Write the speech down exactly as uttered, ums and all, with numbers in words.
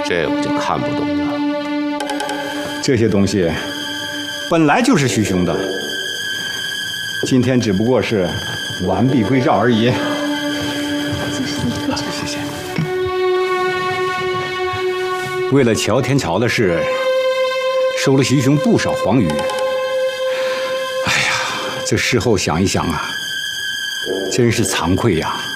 这我就看不懂了。 这些东西本来就是徐兄的，今天只不过是完璧归赵而已。谢谢。为了乔天朝的事，收了徐兄不少黄鱼。哎呀，这事后想一想啊，真是惭愧呀。